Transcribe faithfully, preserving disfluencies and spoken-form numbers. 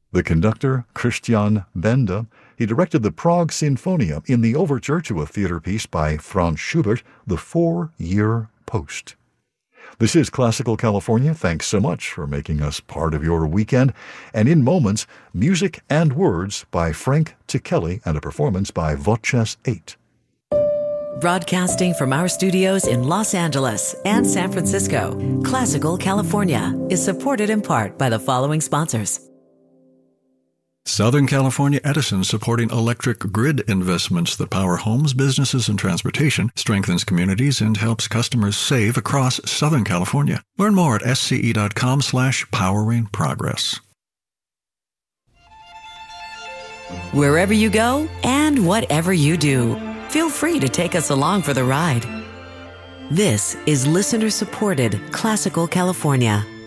The conductor, Christian Benda, he directed the Prague Sinfonia in the overture to a theater piece by Franz Schubert, The Four-Year Post. This is Classical California. Thanks so much for making us part of your weekend. And in moments, music and words by Frank Ticheli and a performance by Voces eight. Broadcasting from our studios in Los Angeles and San Francisco, Classical California is supported in part by the following sponsors. Southern California Edison, supporting electric grid investments that power homes, businesses, and transportation, strengthens communities, and helps customers save across Southern California. Learn more at sce.com slash powering progress. Wherever you go and whatever you do, feel free to take us along for the ride. This is listener-supported Classical California.